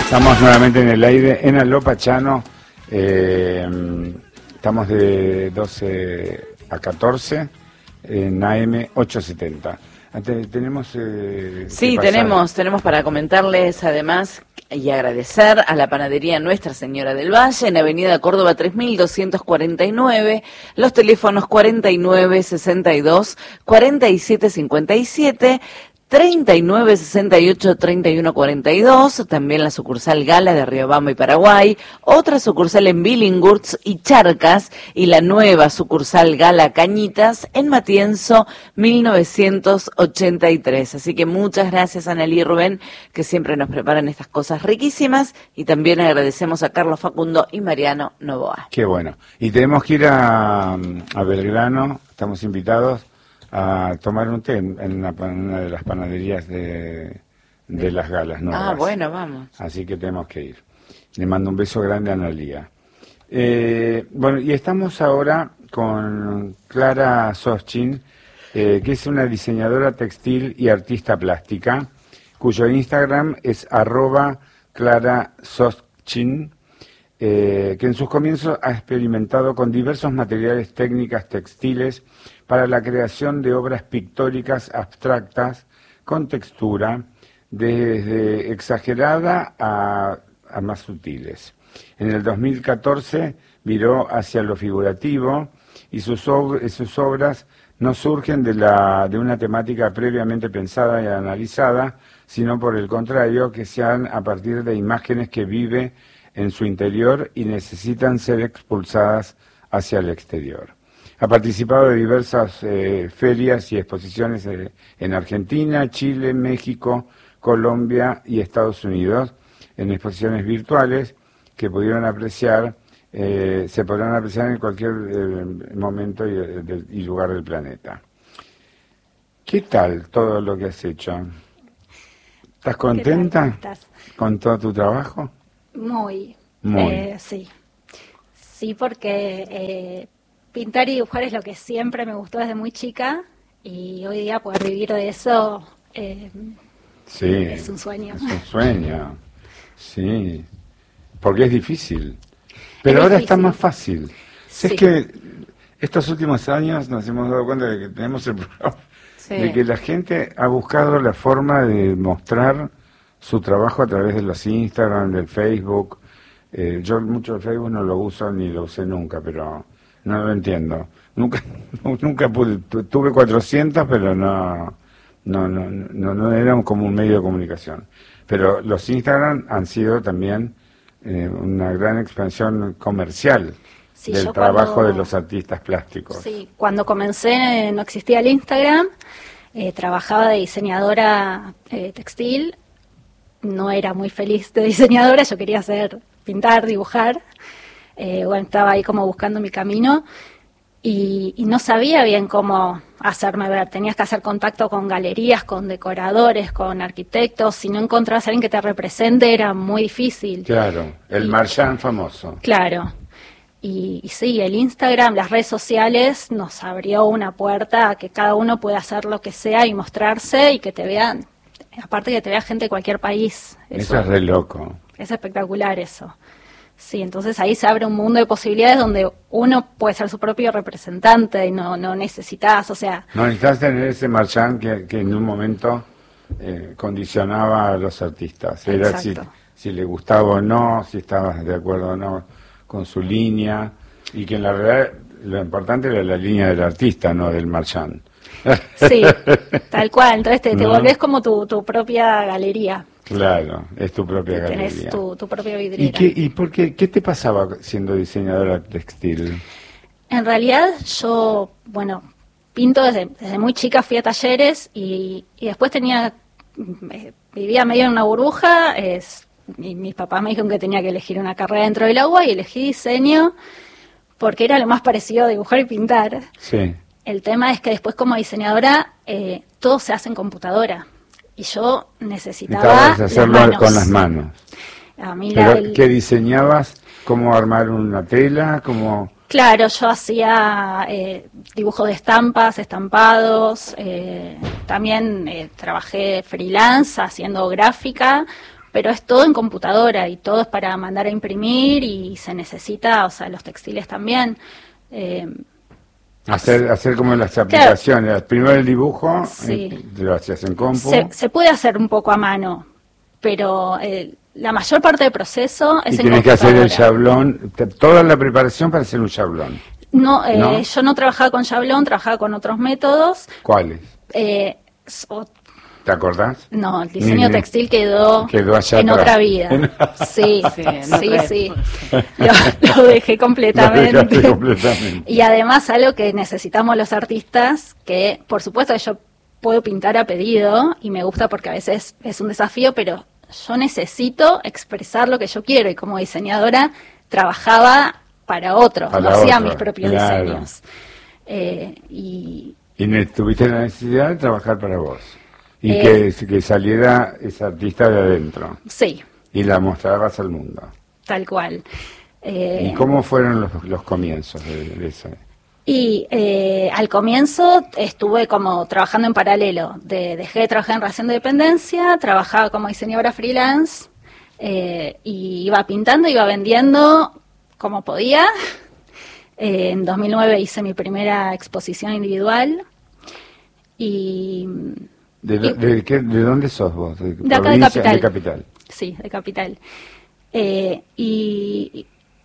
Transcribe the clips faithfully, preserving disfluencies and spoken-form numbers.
Estamos nuevamente en el aire en Aló Pachano. Eh, estamos de doce a catorce en A M ochocientos setenta. Tenemos eh, Sí, tenemos, tenemos para comentarles además y agradecer a la panadería Nuestra Señora del Valle en Avenida Córdoba tres mil doscientos cuarenta y nueve, los teléfonos cuarenta y nueve sesenta y dos cuarenta y siete cincuenta y siete, treinta y nueve sesenta y ocho treinta y uno cuarenta y dos, también la sucursal Gala de Riobamba y Paraguay, otra sucursal en Billinghurst y Charcas, y la nueva sucursal Gala Cañitas en Matienzo mil novecientos ochenta y tres. Así que muchas gracias, Analí y Rubén, que siempre nos preparan estas cosas riquísimas, y también agradecemos a Carlos Facundo y Mariano Novoa. Qué bueno. Y tenemos que ir a, a Belgrano, estamos invitados a tomar un té en una, en una de las panaderías de, de las Galas nuevas. Ah, bueno, vamos. Así que tenemos que ir. Le mando un beso grande a Analía. Eh, bueno, y estamos ahora con Clara Soschin, eh, que es una diseñadora textil y artista plástica, cuyo Instagram es arroba Clara Soschin, eh, que en sus comienzos ha experimentado con diversos materiales, técnicas textiles para la creación de obras pictóricas abstractas con textura, desde exagerada a, a más sutiles. En el dos mil catorce viró hacia lo figurativo, y sus, ob sus obras no surgen de, la, de una temática previamente pensada y analizada, sino por el contrario, que sean a partir de imágenes que vive en su interior y necesitan ser expulsadas hacia el exterior. Ha participado de diversas eh, ferias y exposiciones eh, en Argentina, Chile, México, Colombia y Estados Unidos, en exposiciones virtuales que pudieron apreciar, eh, se podrán apreciar en cualquier eh, momento y, de, y lugar del planeta. ¿Qué tal todo lo que has hecho? ¿Estás contenta? ¿Qué tal? ¿Cómo estás? ¿Con todo tu trabajo? Muy. Muy. Eh, sí. Sí, porque eh, pintar y dibujar es lo que siempre me gustó desde muy chica, y hoy día poder vivir de eso eh, sí, es un sueño. Es un sueño, sí, porque es difícil. Pero es ahora difícil. Está más fácil. Sí. Es que estos últimos años nos hemos dado cuenta de que tenemos el problema, Sí. de que la gente ha buscado la forma de mostrar su trabajo a través de los Instagram, del Facebook. Eh, yo mucho el Facebook no lo uso ni lo usé nunca, pero no lo entiendo. Nunca nunca pude, tuve cuatrocientos, pero no no, no no no eran como un medio de comunicación. Pero los Instagram han sido también eh, una gran expansión comercial Sí, del yo trabajo cuando- de los artistas plásticos. Sí, cuando comencé eh, no existía el Instagram, eh, trabajaba de diseñadora eh, textil, no era muy feliz de diseñadora, yo quería hacer, pintar, dibujar, eh, bueno, estaba ahí como buscando mi camino, y, y no sabía bien cómo hacerme ver. Tenías que hacer contacto con galerías, con decoradores, con arquitectos. Si no encontrabas a alguien que te represente era muy difícil. Claro, el Y- Marchand famoso. Claro. Y, y sí, el Instagram, las redes sociales nos abrió una puerta a que cada uno pueda hacer lo que sea y mostrarse, y que te vean, aparte que te vea gente de cualquier país. Eso es re loco. Es espectacular eso. Sí, entonces ahí se abre un mundo de posibilidades donde uno puede ser su propio representante y no, no necesitas, o sea, No necesitas tener ese Marchand que, que en un momento eh, condicionaba a los artistas. Era si, Exacto. si le gustaba o no, si estabas de acuerdo o no con su línea, y que en la realidad lo importante era la línea del artista, no del Marchand. sí, tal cual. Entonces te, te ¿No? volvés como tu, tu propia galería. Claro, es tu propia Tenés galería. tu, tu propia vidriera. ¿Y, qué, ¿Y por qué, qué te pasaba siendo diseñadora textil? En realidad yo, bueno, pinto desde, desde muy chica, fui a talleres, y, y después tenía, eh, vivía medio en una burbuja, es, y mis papás me dijeron que tenía que elegir una carrera dentro del agua, y elegí diseño porque era lo más parecido a dibujar y pintar. Sí. El tema es que después como diseñadora eh, todo se hace en computadora, y yo necesitaba Necesitabas las hacerlo manos. con las manos. A mí la- ¿Pero el- qué diseñabas? ¿Cómo armar una tela? ¿Cómo...? Claro, yo hacía eh, dibujo de estampas, estampados, eh, también eh, trabajé freelance haciendo gráfica, pero es todo en computadora y todo es para mandar a imprimir y se necesita, o sea, los textiles también. Eh, Hacer, hacer como las aplicaciones, claro. Primero el dibujo, sí. eh, lo hacías en compu. Se, se puede hacer un poco a mano, pero eh, la mayor parte del proceso es y en tienes que hacer el shablón, toda la preparación para hacer un shablón. No, eh, ¿No? Yo no trabajaba con shablón, trabajaba con otros métodos. ¿Cuáles? Eh, so, ¿Te acordás? No, el diseño Ni, textil quedó, quedó allá en atrás. Otra vida. Sí, sí, sí, sí. Lo, lo dejé completamente. Lo dejaste completamente. Y además algo que necesitamos los artistas, que por supuesto yo puedo pintar a pedido y me gusta porque a veces es un desafío, pero yo necesito expresar lo que yo quiero y como diseñadora trabajaba para otros, para no hacía otro, mis propios claro. diseños. Eh, y, y tuviste la necesidad de trabajar para vos. Y eh, que, que saliera esa artista de adentro. Sí. Y la mostrabas al mundo. Tal cual. Eh, ¿Y cómo fueron los, los comienzos de, de eso? Y eh, al comienzo estuve como trabajando en paralelo. De, dejé de trabajar en relación de dependencia, trabajaba como diseñadora freelance, eh, y iba pintando, iba vendiendo como podía. Eh, en dos mil nueve hice mi primera exposición individual. Y... ¿De, y, de, qué, ¿De dónde sos vos? ¿De, de acá de Capital. de Capital? Sí, de Capital. Eh, y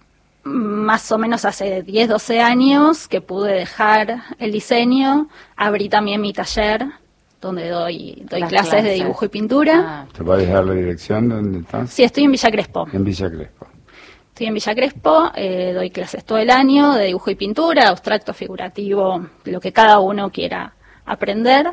más o menos hace diez, doce años que pude dejar el diseño, abrí también mi taller, donde doy, doy clases, clases de dibujo y pintura. Ah. ¿Te puedes dar la dirección de dónde estás? Sí, estoy en Villa Crespo. En Villa Crespo. Estoy en Villa Crespo, eh, doy clases todo el año de dibujo y pintura, abstracto, figurativo, lo que cada uno quiera aprender.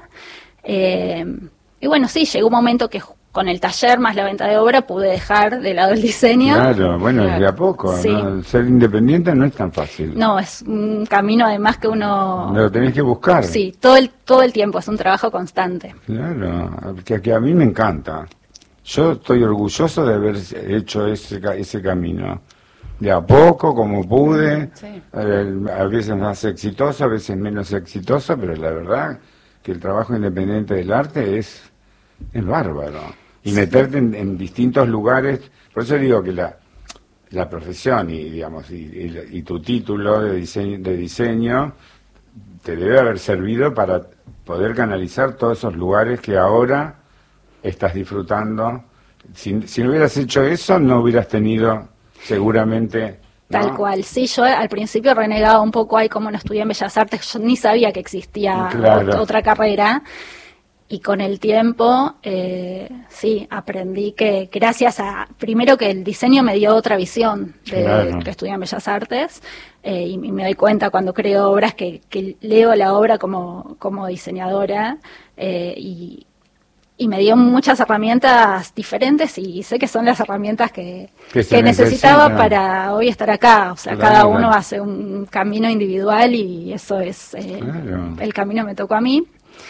Eh, y bueno, sí, llegó un momento que con el taller más la venta de obra pude dejar de lado el diseño. Claro, bueno, claro. De a poco, sí. ¿No? Ser independiente no es tan fácil. No, es un camino además que uno... Lo tenés que buscar. Sí, todo el, todo el tiempo, es un trabajo constante. Claro, que, que a mí me encanta. Yo estoy orgulloso de haber hecho ese, ese camino. De a poco, como pude, sí. eh, a veces más exitoso, a veces menos exitoso, pero la verdad que el trabajo independiente del arte es, es bárbaro. Y sí. meterte en, en distintos lugares, por eso digo que la, la profesión y digamos y, y, y tu título de diseño, de diseño te debe haber servido para poder canalizar todos esos lugares que ahora estás disfrutando. Si, si no hubieras hecho eso, no hubieras tenido seguramente... ¿no? Tal cual, sí, yo al principio renegaba un poco ahí como no estudié en Bellas Artes, yo ni sabía que existía claro. ot- otra carrera, y con el tiempo, eh, sí, aprendí que gracias a, primero que el diseño me dio otra visión de claro. que estudié en Bellas Artes, eh, y, y me doy cuenta cuando creo obras que, que leo la obra como, como diseñadora, eh, y y me dio muchas herramientas diferentes y sé que son las herramientas que, que, que necesitaba necesita. Para hoy estar acá. O sea, claro, cada uno claro. hace un camino individual y eso es, eh, claro. el camino me tocó a mí.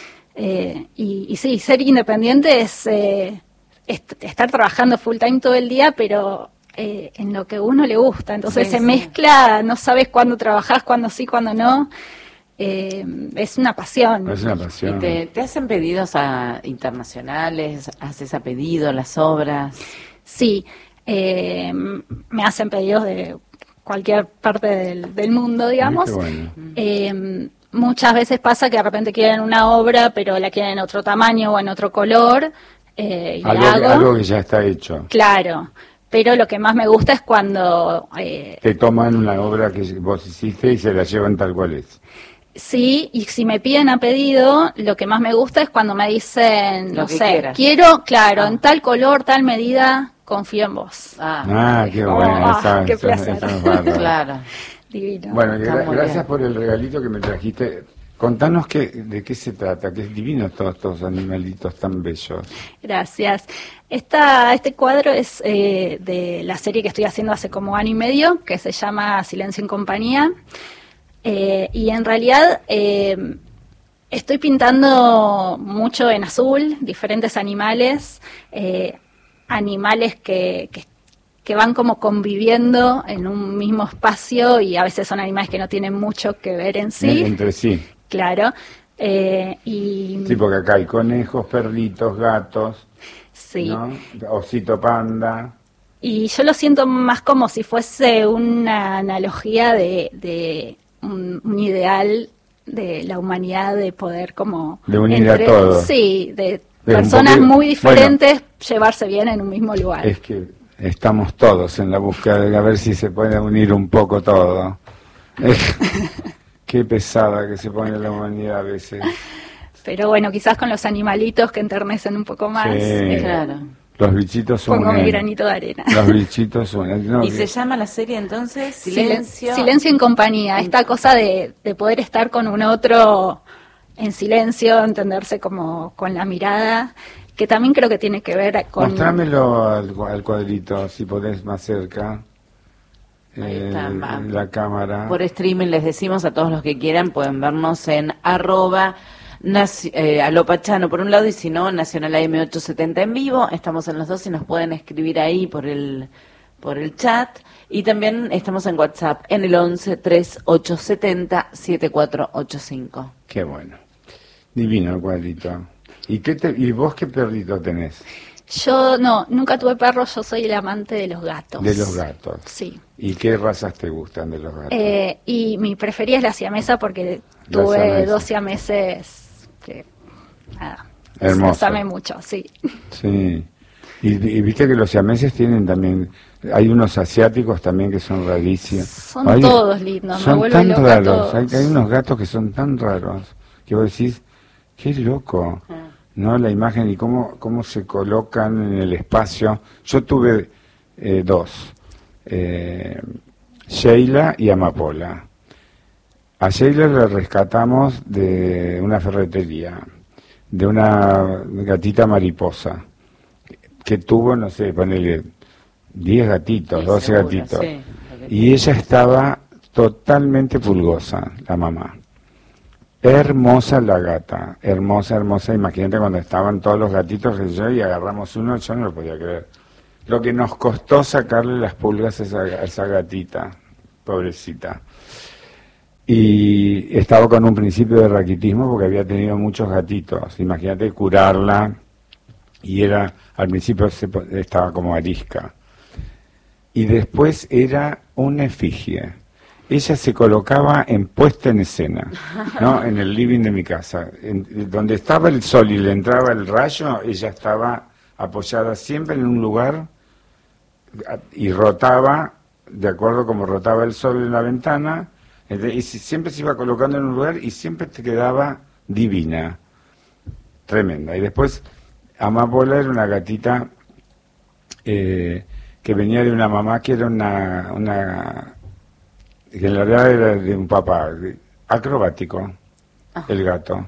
Eh, y, y sí, ser independiente es, eh, es estar trabajando full time todo el día, pero eh, en lo que a uno le gusta. Entonces sí, se sí. mezcla, no sabes cuándo trabajás, cuándo sí, cuándo no. Eh, es una pasión. Es una pasión. ¿Y te, te hacen pedidos a internacionales? ¿Haces a pedido las obras? Sí, eh, me hacen pedidos de cualquier parte del, del mundo, digamos. Bueno. Eh, muchas veces pasa que de repente quieren una obra, pero la quieren en otro tamaño o en otro color. Eh, y algo, la hago. algo que ya está hecho. Claro. Pero lo que más me gusta es cuando... Eh, te toman una obra que vos hiciste y se la llevan tal cual es. Sí, y si me piden a pedido, lo que más me gusta es cuando me dicen, lo no sé, quieras. quiero, claro, ah. en tal color, tal medida, confío en vos. Ah, ah qué bueno. Oh, esa, qué esa, placer. Esa es claro. Divino. Bueno, gra gracias bien. por el regalito que me trajiste. Contanos que, de qué se trata, que es divino todos estos animalitos tan bellos. Gracias. Esta, este cuadro es eh, de la serie que estoy haciendo hace como año y medio, que se llama Silencio en Compañía. Eh, y en realidad eh, estoy pintando mucho en azul, diferentes animales, eh, animales que, que, que van como conviviendo en un mismo espacio y a veces son animales que no tienen mucho que ver en sí. Entre sí. Claro. Eh, y sí, porque acá hay conejos, perritos, gatos. Sí. ¿no? Osito panda. Y yo lo siento más como si fuese una analogía de, de un, un ideal de la humanidad, de poder como... De unir a todos. Sí, de Es personas poquito, muy diferentes, bueno, llevarse bien en un mismo lugar. Es que estamos todos en la búsqueda de a ver si se puede unir un poco todo. Qué pesada que se pone la humanidad a veces. Pero bueno, quizás con los animalitos que enternecen un poco más. Sí, eh, claro. Los bichitos son... Pongo mi granito de arena. Los bichitos son... No, ¿Y que... se llama la serie entonces? Silencio. Silencio en compañía. Esta cosa de, de poder estar con un otro en silencio, entenderse como con la mirada, que también creo que tiene que ver con... Mostrámelo al, al cuadrito, si podés, más cerca. Ahí eh, está, la cámara. Por streaming les decimos a todos los que quieran, pueden vernos en arroba Naci eh, Alopachano por un lado, y si no, Nacional A M ochocientos setenta en vivo. Estamos en los dos y nos pueden escribir ahí por el por el chat. Y también estamos en WhatsApp en el once, treinta y ocho setenta, setenta y cuatro ochenta y cinco. Qué bueno. Divino el cuadrito. ¿Y, qué te, ¿Y vos qué perrito tenés? Yo no, nunca tuve perros, yo soy el amante de los gatos. De los gatos. Sí. ¿Y qué razas te gustan de los gatos? Eh, y mi preferida es la siamesa porque la tuve siamesa. dos siameses que, nada, hermoso. Los amé mucho, sí. Sí. Y, y viste que los siameses tienen también, hay unos asiáticos también que son rarísimos. Son hay, todos lindos, son me tan loca raros, todos. hay, hay unos gatos que son tan raros que vos decís, qué loco, ah. ¿no? La imagen y cómo, cómo se colocan en el espacio. Yo tuve eh, dos, eh, Sheila y Amapola. A Sheila la rescatamos de una ferretería, de una gatita mariposa, que tuvo, no sé, ponele diez gatitos, doce seguro, gatitos. Sí, y ella estaba totalmente pulgosa, la mamá. Hermosa la gata, hermosa, hermosa. Imagínate cuando estaban todos los gatitos que yo y agarramos uno, yo no lo podía creer. Lo que nos costó sacarle las pulgas a esa, a esa gatita, pobrecita. Y estaba con un principio de raquitismo porque había tenido muchos gatitos. Imagínate curarla, y era, al principio se, estaba como arisca. Y después era una efigie. Ella se colocaba en puesta en escena, ¿no? En el living de mi casa. En, donde estaba el sol y le entraba el rayo, ella estaba apoyada siempre en un lugar y rotaba, de acuerdo como rotaba el sol en la ventana, y siempre se iba colocando en un lugar y siempre te quedaba divina, tremenda. Y después Amapola era una gatita eh, que venía de una mamá que era una, una que en realidad era de un papá acrobático, ah. el gato.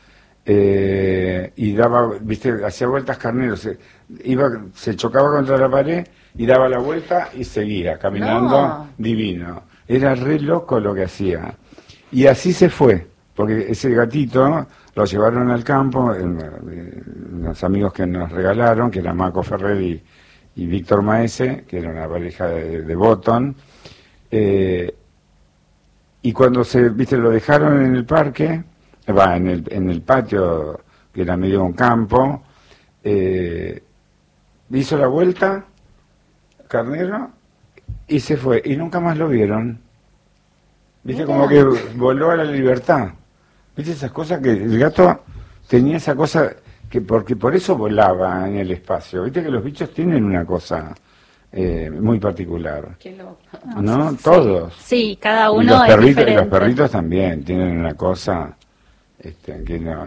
Eh, y daba, viste, hacía vueltas carneros, se, iba, se chocaba contra la pared y daba la vuelta y seguía caminando, no. Divino. Era re loco lo que hacía. Y así se fue, porque ese gatito lo llevaron al campo, eh, los amigos que nos regalaron, que eran Marco Ferrer y, y Víctor Maese, que era una pareja de, de Botton, eh, y cuando se, viste, lo dejaron en el parque, va, en el, en el patio, que era medio un campo, eh, hizo la vuelta, Carnero, y se fue, y nunca más lo vieron. Viste, como que voló a la libertad. Viste esas cosas que el gato tenía esa cosa, que porque por eso volaba en el espacio. Viste que los bichos tienen una cosa eh, muy particular. Qué loco. ¿No? Sí, todos. Sí, cada uno y los es perritos, diferente. Los perritos también tienen una cosa este, que no...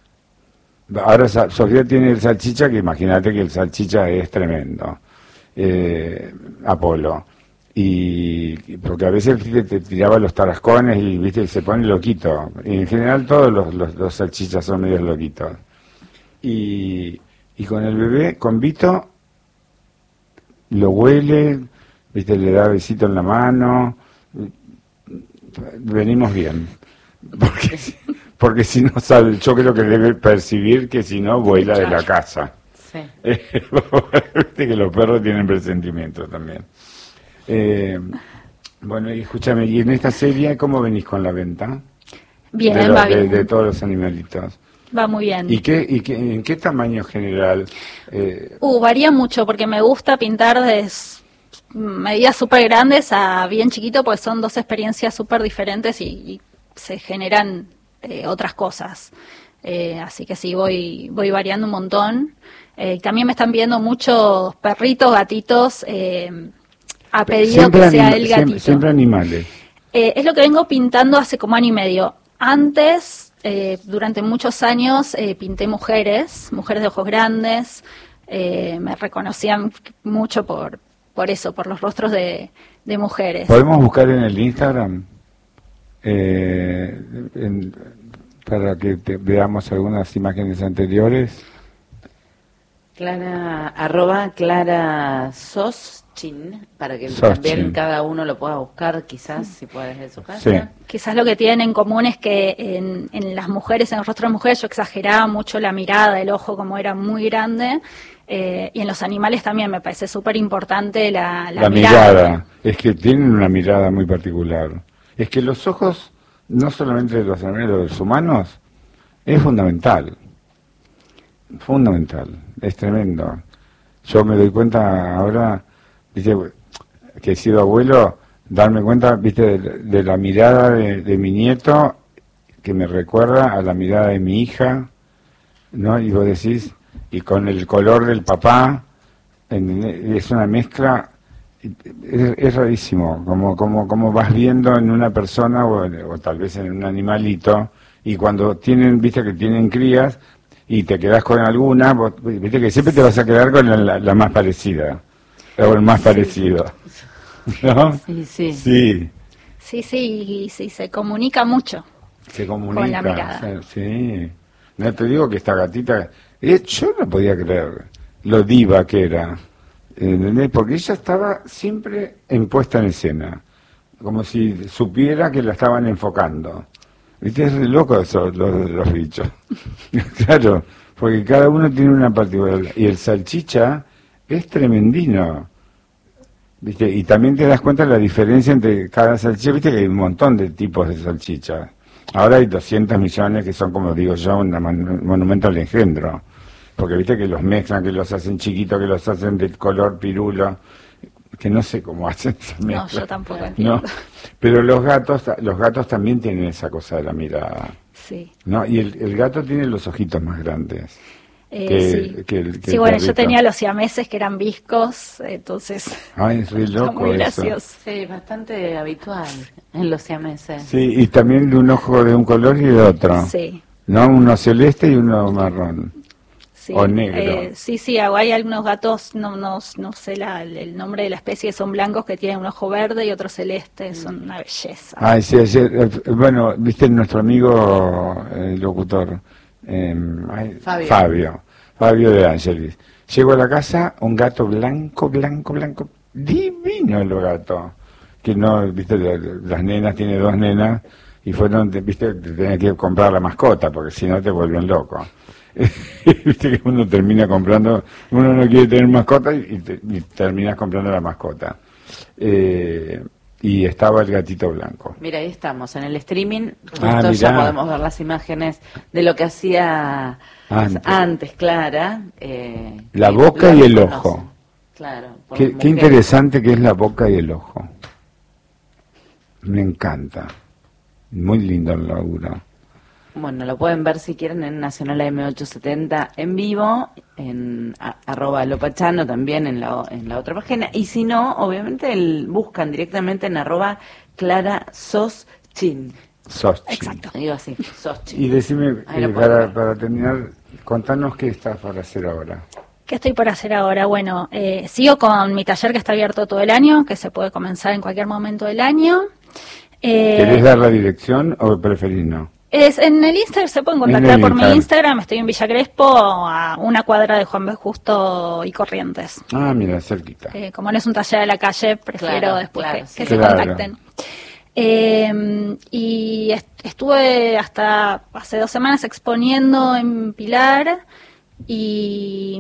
Ahora Sofía tiene el salchicha, que imagínate que el salchicha es tremendo. Eh, Apolo. Y porque a veces te, te tiraba los tarascones y viste se pone loquito. Y en general todos los, los, los salchichas son medio loquitos. Y, y con el bebé, con Vito, lo huele, viste, le da besito en la mano. Venimos bien. Porque, porque si no sabe, yo creo que debe percibir que si no vuela de la casa. Sí. Viste que los perros tienen presentimientos también. Eh, bueno, y escúchame, ¿y en esta serie cómo venís con la venta? Bien, de los, va bien. De, de todos los animalitos. va muy bien. ¿Y qué, y qué, en qué tamaño general? Eh, Uh, varía mucho porque me gusta pintar de medidas súper grandes a bien chiquito, porque son dos experiencias súper diferentes y, y se generan eh, otras cosas. Eh, así que sí, voy voy variando un montón. Eh, también me están viendo muchos perritos, gatitos, eh, a pedido que sea el gatito. Siempre, siempre animales. Eh, es lo que vengo pintando hace como año y medio. Antes, eh, durante muchos años, eh, pinté mujeres, mujeres de ojos grandes. Eh, me reconocían mucho por por eso, por los rostros de, de mujeres. ¿Podemos buscar en el Instagram eh, en, para que te, veamos algunas imágenes anteriores? Clara, arroba Clara Soschin, para que Soschin. También cada uno lo pueda buscar, quizás, si puede desde su casa. Sí. Quizás lo que tienen en común es que en, en las mujeres, en el rostro de mujeres, yo exageraba mucho la mirada, el ojo como era muy grande, eh, y en los animales también me parece súper importante la, la, La mirada. mirada, es que tienen una mirada muy particular. Es que los ojos, no solamente de los animales, de los humanos, es fundamental. Fundamental, es tremendo. Yo me doy cuenta ahora, viste, que he sido abuelo, darme cuenta, viste, de, de la mirada de, de mi nieto, que me recuerda a la mirada de mi hija, ¿no? Y vos decís, y con el color del papá, en, es una mezcla, es, es rarísimo, como, como, como vas viendo en una persona o, o tal vez en un animalito, y cuando tienen, viste que tienen crías, y te quedás con alguna, vos, viste que siempre te vas a quedar con la, la más parecida, o el más sí. parecido, ¿no? Sí, sí. Sí, sí, sí, y sí, se comunica mucho. Se comunica, con la mirada. O sea, sí. No te digo que esta gatita, eh, yo no podía creer lo diva que era, ¿entendés? Porque ella estaba siempre en puesta en escena, como si supiera que la estaban enfocando. ¿Viste? Es re loco eso, los, los bichos. Claro, porque cada uno tiene una particularidad. Y el salchicha es tremendino. ¿Viste? Y también te das cuenta de la diferencia entre cada salchicha. Viste que hay un montón de tipos de salchicha. Ahora hay doscientos millones que son, como digo yo, un monumento al engendro. Porque viste que los mezclan, que los hacen chiquitos, que los hacen de color pirulo. Que no sé cómo hacen esa mezcla. No, yo tampoco entiendo. No, pero los gatos, los gatos también tienen esa cosa de la mirada. Sí. No, y el, el gato tiene los ojitos más grandes. Eh, que, sí, que el, que sí el bueno, perrito. Yo tenía los siameses que eran viscos, entonces... Ay, es muy loco muy eso. gracioso. Sí, bastante habitual en los siameses. Sí, y también de un ojo de un color y de otro. Sí. No, uno celeste y uno marrón. Sí, o negro. Eh, sí, sí, hay algunos gatos, no no, no sé la, el nombre de la especie, son blancos que tienen un ojo verde y otro celeste, son una belleza. Ay, sí, ayer, eh, bueno, viste nuestro amigo el locutor, eh, ay, Fabio. Fabio, Fabio de Ángelis. Llego a la casa, un gato blanco, blanco, blanco, divino el gato. Que no, viste, las nenas, tiene dos nenas, y fueron, viste, te tenés que comprar la mascota, porque si no te vuelven loco. Viste que uno termina comprando, uno no quiere tener mascota y, te, y terminas comprando la mascota. Eh, y estaba el gatito blanco. Mira, ahí estamos, en el streaming, Ah, justo ya mirá. podemos ver las imágenes de lo que hacía Antes. antes Clara. Eh, La que boca lo y el reconoce. ojo. Claro. por Qué, mujer. qué interesante que es la boca y el ojo. Me encanta. Muy lindo el laburo. Bueno, lo pueden ver si quieren en Nacional A M ochocientos setenta en vivo, en a, arroba lopachano también en la, en la otra página, y si no, obviamente el, buscan directamente en arroba Clara Soschin. Sochi. Exacto. Digo así, Soschin. Y decime, Ahí lo eh, pueden para, ver. para terminar, contanos qué estás para hacer ahora. ¿Qué estoy por hacer ahora? Bueno, eh, sigo con mi taller que está abierto todo el año, que se puede comenzar en cualquier momento del año. Eh, ¿Querés dar la dirección o preferís no? Es, en el Instagram se pueden En contactar el por mi Instagram. Instagram, estoy en Villa Crespo, a una cuadra de Juan B. Justo y Corrientes. Ah, mira, cerquita. Eh, como no es un taller de la calle, prefiero Claro, después claro, que, sí. que se Claro. contacten. Eh, y est- estuve hasta hace dos semanas exponiendo en Pilar y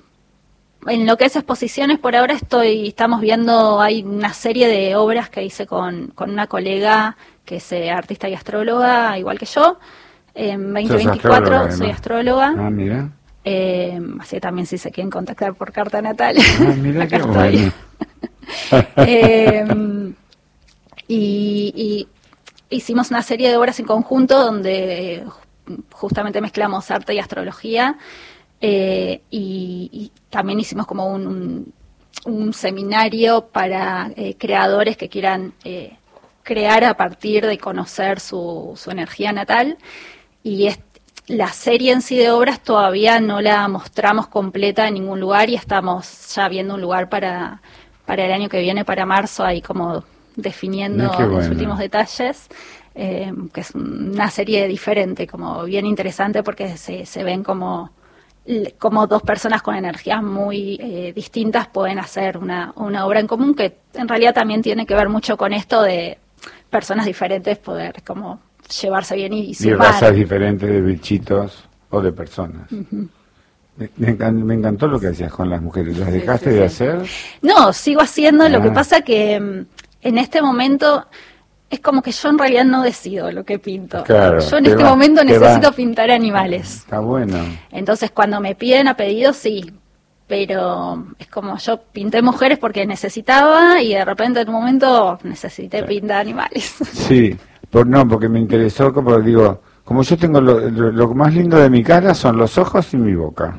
en lo que es exposiciones por ahora estoy estamos viendo, hay una serie de obras que hice con, con una colega que es eh, artista y astróloga, igual que yo. En veinte veinticuatro astróloga, soy además. astróloga. Ah, mira. Eh, así también si se quieren contactar por carta natal. Ah, mira qué Acá bueno. eh, y, y hicimos una serie de obras en conjunto donde eh, justamente mezclamos arte y astrología. Eh, y, y también hicimos como un, un, un seminario para eh, creadores que quieran eh, crear a partir de conocer su, su energía natal. Y es, la serie en sí de obras todavía no la mostramos completa en ningún lugar y estamos ya viendo un lugar para, para el año que viene, para marzo, ahí como definiendo Qué bueno. los últimos detalles. Eh, que es una serie diferente, como bien interesante porque se, se ven como... como dos personas con energías muy eh, distintas pueden hacer una, una obra en común, que en realidad también tiene que ver mucho con esto de personas diferentes poder como llevarse bien y, y Y sumar. razas diferentes de bichitos o de personas. Uh-huh. me, me, encan- me encantó lo que hacías con las mujeres. ¿Las dejaste sí, de sí. hacer? No, sigo haciendo, Ah. lo que pasa que mm, en este momento es como que yo en realidad no decido lo que pinto. Claro, yo en te este va- momento te necesito va. pintar animales. Está bueno. Entonces, cuando me piden a pedido, sí. Pero es como yo pinté mujeres porque necesitaba y de repente en un momento necesité Sí. pintar animales. Sí, por, no, porque me interesó, como digo, como yo tengo lo, lo, lo más lindo de mi cara son los ojos y mi boca.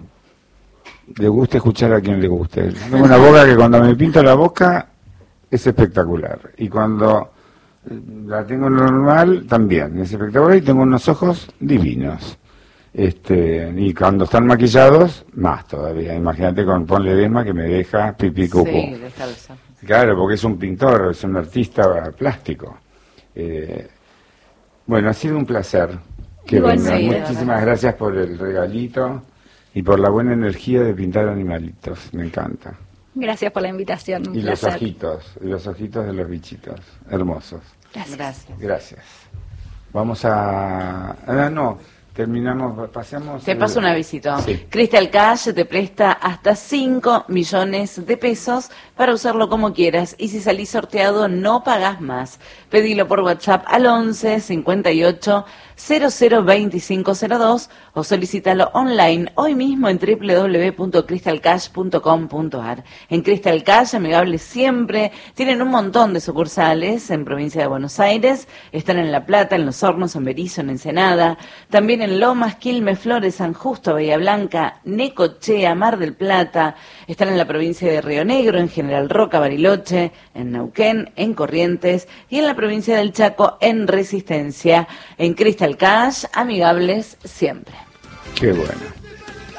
Le gusta escuchar a quien le guste. Tengo una boca que cuando me pinto la boca es espectacular. Y cuando eh, la tengo normal también es espectacular y tengo unos ojos divinos. Este, y cuando están maquillados, más todavía. Imagínate con Ponle Desma que me deja pipí cucú. Sí, descalzo. Claro, porque es un pintor, es un artista plástico. Eh, bueno, ha sido un placer que Igual, vengan. sí, de Muchísimas verdad. gracias por el regalito y por la buena energía de pintar animalitos. Me encanta. Gracias por la invitación, un Y los placer. ojitos, y los ojitos de los bichitos. Hermosos. Gracias. Gracias. Gracias. Vamos a... Ah, no, terminamos, pasamos... Te eh, paso un avisito. Sí. Crystal Cash te presta hasta cinco millones de pesos para usarlo como quieras y si salís sorteado no pagás más. Pedilo por WhatsApp al once cincuenta y ocho cero cero veinticinco cero dos o solicítalo online hoy mismo en doble u doble u doble u punto crystal cash punto com punto a r. En Crystal Cash, amigables siempre, tienen un montón de sucursales en provincia de Buenos Aires, están en La Plata, en Los Hornos, en Berizo, en Ensenada, también en Lomas, Quilmes, Flores, San Justo, Bahía Blanca, Necochea, Mar del Plata, están en la provincia de Río Negro, en General Roca, Bariloche, en Neuquén, en Corrientes y en la provincia del Chaco, en Resistencia. En Crystal Cash, amigables siempre. Qué bueno.